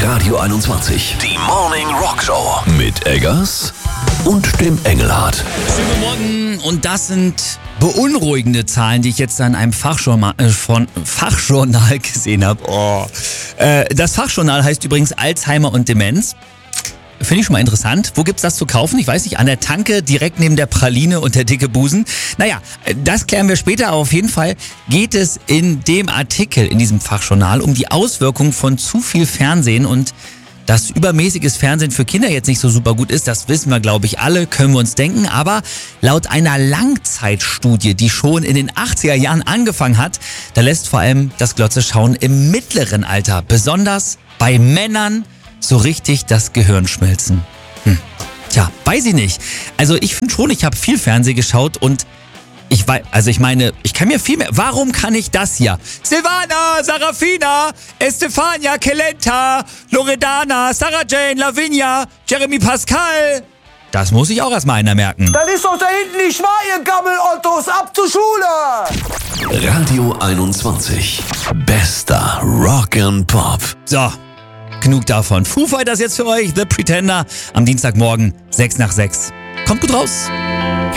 Radio 21. Die Morning Rock Show. Mit Eggers und dem Engelhardt. Schönen guten Morgen. Und das sind beunruhigende Zahlen, die ich jetzt an einem Fachjournal gesehen habe. Das Fachjournal heißt übrigens Alzheimer und Demenz. Finde ich schon mal interessant. Wo gibt's das zu kaufen? Ich weiß nicht, an der Tanke, direkt neben der Praline und der dicke Busen. Naja, das klären wir später, aber auf jeden Fall geht es in dem Artikel, in diesem Fachjournal, um die Auswirkungen von zu viel Fernsehen und dass übermäßiges Fernsehen für Kinder jetzt nicht so super gut ist, das wissen wir, glaube ich, alle, können wir uns denken. Aber laut einer Langzeitstudie, die schon in den 80er Jahren angefangen hat, da lässt vor allem das Glotze-Schauen im mittleren Alter, besonders bei Männern, so richtig das Gehirn schmelzen. Tja, weiß ich nicht. Also ich finde schon, ich habe viel Fernsehen geschaut und ich kann mir viel mehr. Warum kann ich das hier? Silvana, Sarafina, Estefania, Kelenta, Loredana, Sarah Jane, Lavinia, Jeremy Pascal. Das muss ich auch erstmal einer merken. Das ist doch da hinten nicht wahr, ihr Gammelottos. Ab zur Schule! Radio 21. Bester Rock'n'Pop. So, genug davon. Foo Fighters jetzt für euch, The Pretender, am Dienstagmorgen, 6 nach 6. Kommt gut raus.